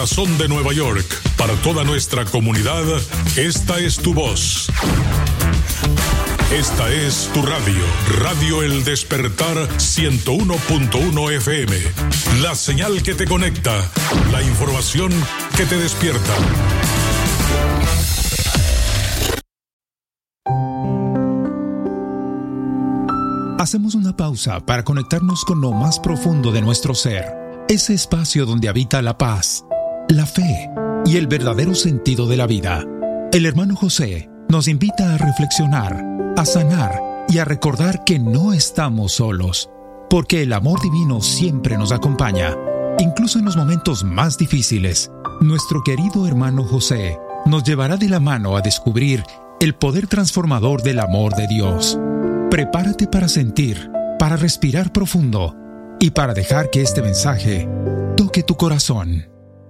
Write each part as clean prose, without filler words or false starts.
Corazón de Nueva York, para toda nuestra comunidad, esta es tu voz. Esta es tu radio, Radio El Despertar 101.1 FM. La señal que te conecta, la información que te despierta. Hacemos una pausa para conectarnos con lo más profundo de nuestro ser, ese espacio donde habita la paz, la fe y el verdadero sentido de la vida. El hermano José nos invita a reflexionar, a sanar y a recordar que no estamos solos, porque el amor divino siempre nos acompaña, incluso en los momentos más difíciles. Nuestro querido hermano José nos llevará de la mano a descubrir el poder transformador del amor de Dios. Prepárate para sentir, para respirar profundo y para dejar que este mensaje toque tu corazón.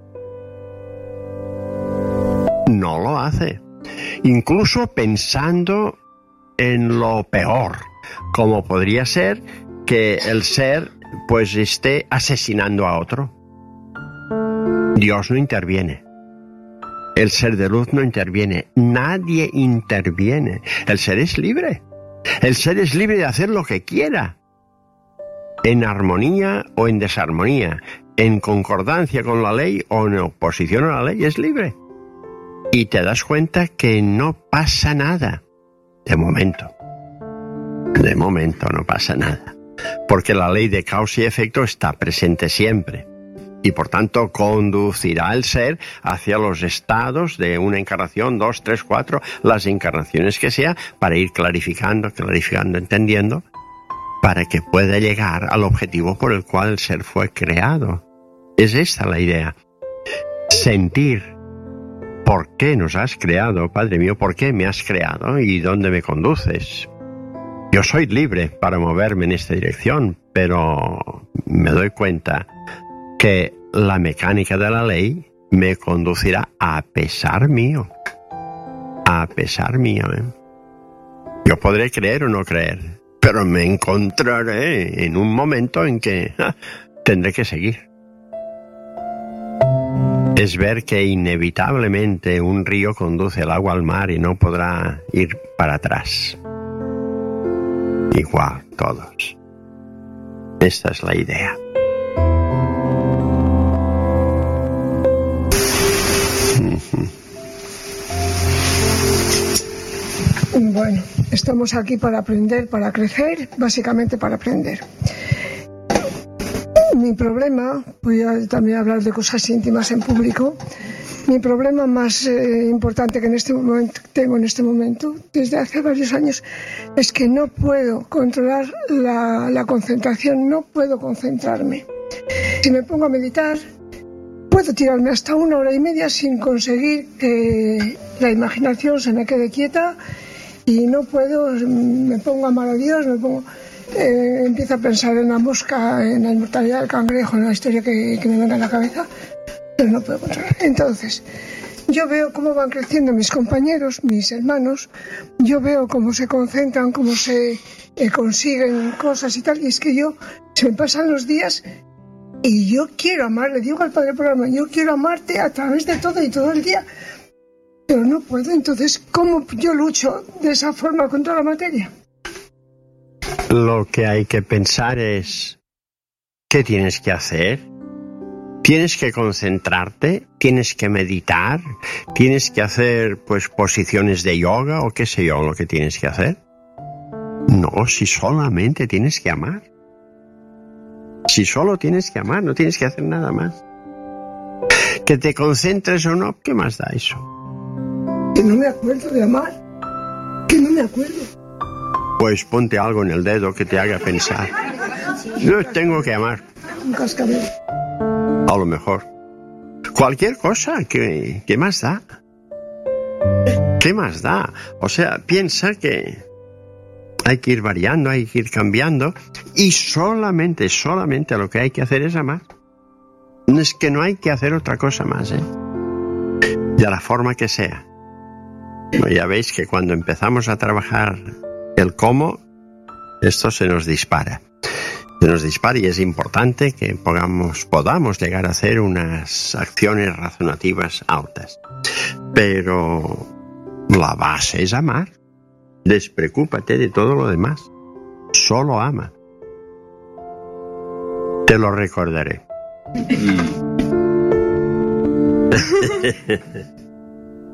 No lo hace, incluso pensando en lo peor, como podría ser que el ser pues esté asesinando a otro. Dios no interviene. El ser de luz no interviene. Nadie interviene. El ser es libre. El ser es libre de hacer lo que quiera, en armonía o en desarmonía, en concordancia con la ley o en oposición a la ley, es libre. Y te das cuenta que no pasa nada. De momento no pasa nada. Porque la ley de causa y efecto está presente siempre. Y por tanto conducirá el ser hacia los estados de una encarnación, 2, 3, 4, las encarnaciones que sea, para ir clarificando, entendiendo, para que pueda llegar al objetivo por el cual el ser fue creado. Es esta la idea. Sentir por qué nos has creado, Padre mío, por qué me has creado y dónde me conduces. Yo soy libre para moverme en esta dirección, pero me doy cuenta que la mecánica de la ley me conducirá a pesar mío. A pesar mío, ¿eh? Yo podré creer o no creer, pero me encontraré en un momento en que tendré que seguir. Es ver que inevitablemente un río conduce el agua al mar y no podrá ir para atrás. Igual, todos. Esta es la idea. Bueno, estamos aquí para aprender, para crecer, básicamente para aprender. Mi problema, voy a también hablar de cosas íntimas en público, mi problema más importante que tengo en este momento, desde hace varios años, es que no puedo controlar la concentración, no puedo concentrarme. Si me pongo a meditar, puedo tirarme hasta 1 hora y media sin conseguir que la imaginación se me quede quieta y no puedo, me pongo a amar a Dios, empiezo a pensar en la mosca, en la inmortalidad del cangrejo, en la historia que me venga a la cabeza, pero no puedo controlar. Entonces, yo veo cómo van creciendo mis compañeros, mis hermanos, yo veo cómo se concentran, cómo se consiguen cosas y tal, y es que se me pasan los días y yo quiero amar, le digo al Padre Programa, yo quiero amarte a través de todo y todo el día, pero no puedo. Entonces, ¿cómo yo lucho de esa forma contra la materia? Lo que hay que pensar es, ¿qué tienes que hacer? Tienes que concentrarte, tienes que meditar, tienes que hacer pues posiciones de yoga o qué sé yo lo que tienes que hacer. No, si solamente tienes que amar. Si solo tienes que amar, no tienes que hacer nada más. Que te concentres o no, ¿qué más da eso? Que no me acuerdo de amar, que no me acuerdo. Pues ponte algo en el dedo que te haga pensar. Yo tengo que amar. Un cascabel. A lo mejor. Cualquier cosa, ¿qué más da? ¿Qué más da? O sea, piensa que hay que ir variando, hay que ir cambiando y solamente lo que hay que hacer es amar. Es que no hay que hacer otra cosa más, ¿eh? De la forma que sea. Ya veis que cuando empezamos a trabajar el cómo, esto se nos dispara. se nos dispara, y es importante que podamos llegar a hacer unas acciones razonativas altas. Pero la base es amar. Despreocúpate de todo lo demás. Solo ama. Te lo recordaré.